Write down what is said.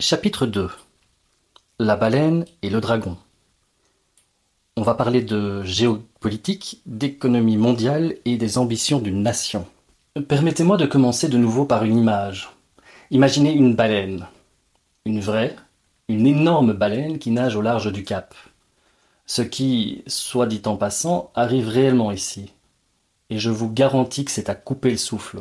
Chapitre 2. La baleine et le dragon. On va parler de géopolitique, d'économie mondiale et des ambitions d'une nation. Permettez-moi de commencer de nouveau par une image. Imaginez une baleine. Une vraie, une énorme baleine qui nage au large du Cap. Ce qui, soit dit en passant, arrive réellement ici. Et je vous garantis que c'est à couper le souffle.